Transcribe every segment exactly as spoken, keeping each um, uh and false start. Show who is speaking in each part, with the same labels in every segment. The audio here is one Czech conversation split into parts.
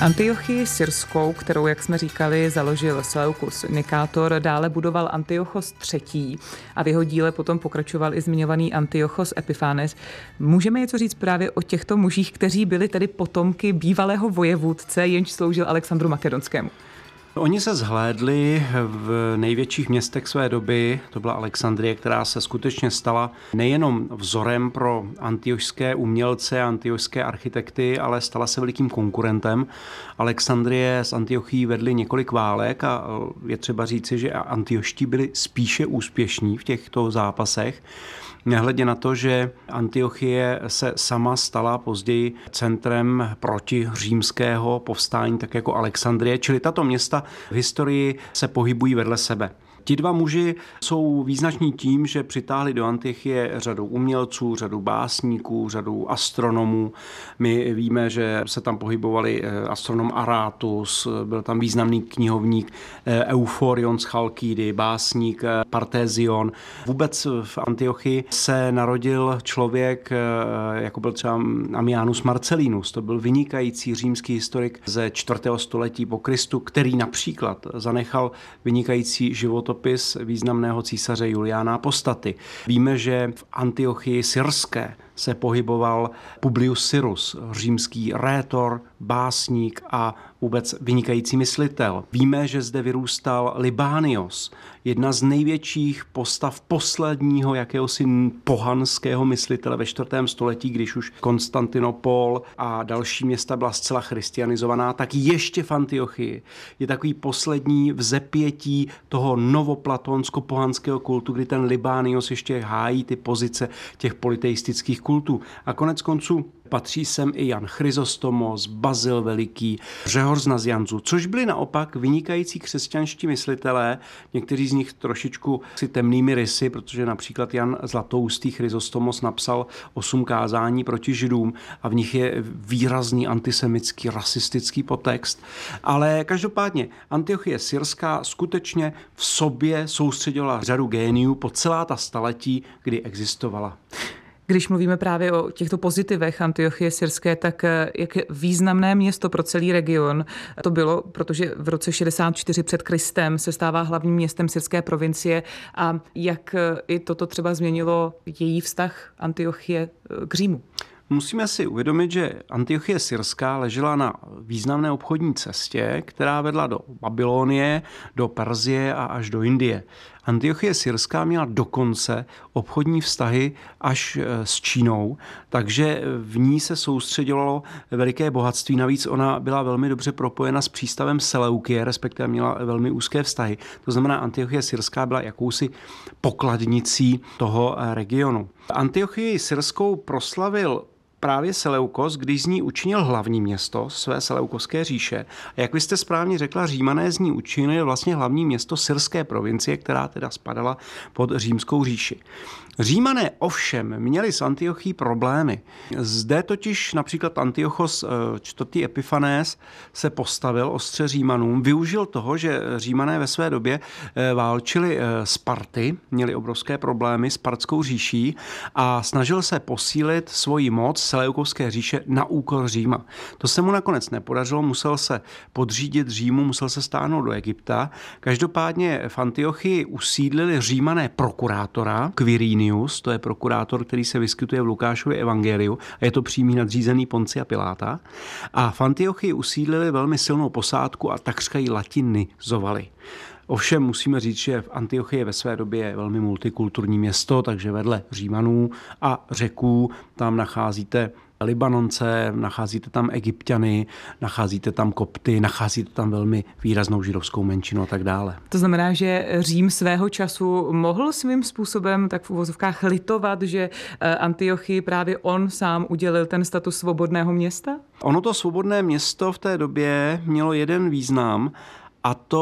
Speaker 1: Antiochii Syrskou, kterou, jak jsme říkali, založil Seleukus Nikátor, dále budoval Antiochos třetí. a v jeho díle potom pokračoval i zmiňovaný Antiochos Epiphanes. Můžeme něco říct právě o těchto mužích, kteří byli tedy potomky bývalého vojevůdce, jenž sloužil Alexandru Makedonskému?
Speaker 2: Oni se zhlédli v největších městech své doby, to byla Alexandrie, která se skutečně stala nejenom vzorem pro antiochské umělce, antiochské architekty, ale stala se velikým konkurentem. Alexandrie s Antiochií vedly několik válek a je třeba říci, že antioští byli spíše úspěšní v těchto zápasech. Nehledě na to, že Antiochie se sama stala později centrem proti římského povstání, tak jako Alexandrie, čili tato města v historii se pohybují vedle sebe. Ti dva muži jsou význační tím, že přitáhli do Antiochie řadu umělců, řadu básníků, řadu astronomů. My víme, že se tam pohybovali astronom Aratus, byl tam významný knihovník Euforion z Chalkídy, básník Partézion. Vůbec v Antiochii se narodil člověk, jako byl třeba Ammianus Marcellinus. To byl vynikající římský historik ze čtvrtého století po Kristu, který například zanechal vynikající životopis významného císaře Juliana Apostaty. Víme, že v Antiochii Syrské se pohyboval Publius Syrus, římský rétor, básník a vůbec vynikající myslitel. Víme, že zde vyrůstal Libánios, jedna z největších postav posledního jakéhosi pohanského myslitele ve čtvrtém století, když už Konstantinopol a další města byla zcela christianizovaná, tak ještě v Antiochii je takový poslední vzepětí toho novoplatonsko-pohanského kultu, kdy ten Libánios ještě hájí ty pozice těch politeistických kultů. A konec konců patří sem i Jan Chryzostomos, Bazil Veliký, Řehor z Nazianzu, což byli naopak vynikající křesťanští myslitelé, někteří z nich trošičku si temnými rysy, protože například Jan Zlatoustý Chryzostomos napsal osm kázání proti Židům a v nich je výrazný antisemický, rasistický podtext. Ale každopádně Antiochie Syrská skutečně v sobě soustředila řadu géniů po celá ta staletí, kdy existovala.
Speaker 1: Když mluvíme právě o těchto pozitivech Antiochie Syrské, tak jak významné město pro celý region to bylo, protože v roce šedesát čtyři před Kristem se stává hlavním městem syrské provincie a jak i toto třeba změnilo její vztah Antiochie k Římu.
Speaker 2: Musíme si uvědomit, že Antiochie Syrská ležela na významné obchodní cestě, která vedla do Babylonie, do Perzie a až do Indie. Antiochie Syrská měla dokonce obchodní vztahy až s Čínou, takže v ní se soustředilo veliké bohatství. Navíc ona byla velmi dobře propojena s přístavem Seleukie, respektive měla velmi úzké vztahy. To znamená, Antiochie Syrská byla jakousi pokladnicí toho regionu. Antiochii Syrskou proslavil právě Seleukos, když z ní učinil hlavní město své Seleukovské říše. A jak vy jste správně řekla, Římané z ní učinili vlastně hlavní město syrské provincie, která teda spadala pod římskou říši. Římané ovšem měli s Antiochií problémy. Zde totiž například Antiochos čtvrtý Epiphanes se postavil ostře Římanům, využil toho, že Římané ve své době válčili Sparty, měli obrovské problémy s Spartskou říší a snažil se posílit svoji moc Seleukovské říše na úkor Říma. To se mu nakonec nepodařilo, musel se podřídit Římu, musel se stáhnout do Egypta. Každopádně v Antiochii usídlili Římané prokurátora Quirinius, to je prokurátor, který se vyskytuje v Lukášově evangeliu a je to přímý nadřízený Poncia Piláta. A v Antiochii usídlili velmi silnou posádku a takřka ji latinizovali. Ovšem musíme říct, že v Antiochii ve své době je velmi multikulturní město, takže vedle Římanů a Řeků tam nacházíte Libanonce, nacházíte tam Egypťany, nacházíte tam Kopty, nacházíte tam velmi výraznou židovskou menšinu a tak dále.
Speaker 1: To znamená, že Řím svého času mohl svým způsobem tak v uvozovkách litovat, že Antiochii právě on sám udělil ten status svobodného města?
Speaker 2: Ono to svobodné město v té době mělo jeden význam a to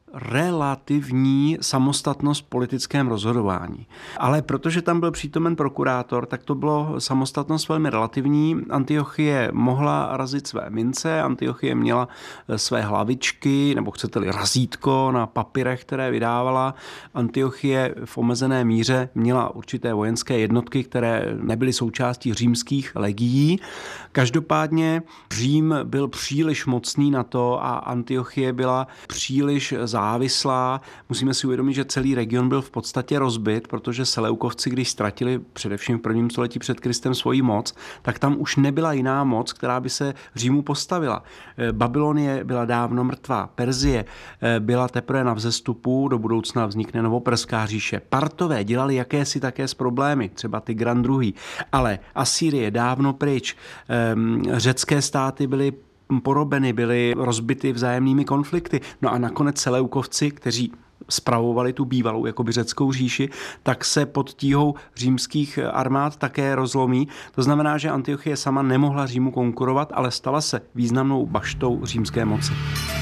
Speaker 2: relativní samostatnost v politickém rozhodování. Ale protože tam byl přítomen prokurátor, tak to bylo samostatnost velmi relativní. Antiochie mohla razit své mince, Antiochie měla své hlavičky, nebo chcete-li razítko na papírech, které vydávala. Antiochie v omezené míře měla určité vojenské jednotky, které nebyly součástí římských legií. Každopádně Řím byl příliš mocný na to a Antiochie byla příliš závislá. Musíme si uvědomit, že celý region byl v podstatě rozbit, protože Seleukovci, když ztratili především v prvním století před Kristem svoji moc, tak tam už nebyla jiná moc, která by se Římu postavila. Babylonie byla dávno mrtvá, Perzie byla teprve na vzestupu, do budoucna vznikne novoperská říše. Partové dělali jakési také s problémy, třeba Tigran druhý, ale Asýrie dávno pryč. Řecké státy byly porobeny, byly rozbity vzájemnými konflikty. No a nakonec Seleukovci, kteří spravovali tu bývalou jakoby řeckou říši, tak se pod tíhou římských armád také rozlomí. To znamená, že Antiochie sama nemohla Římu konkurovat, ale stala se významnou baštou římské moci.